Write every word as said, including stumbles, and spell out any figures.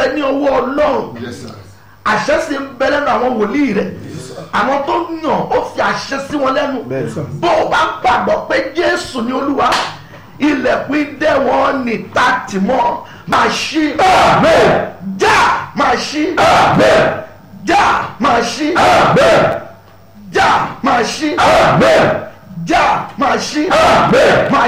ní ọwọ́ Ọlọ́run àṣẹ sì ń bẹ lẹ́nu àwọn wòlíì rẹ̀ àwọn tó yàn ó fi àṣẹ sí wọn lẹ́nu bó o bá gbàgbọ́ pé Jésù ni Olúwa ilẹ̀kùn idẹ wọn ní tààtì mọ́ máa ṣí já máa ṣí já máa ṣí já máa ṣí já máa ṣí máa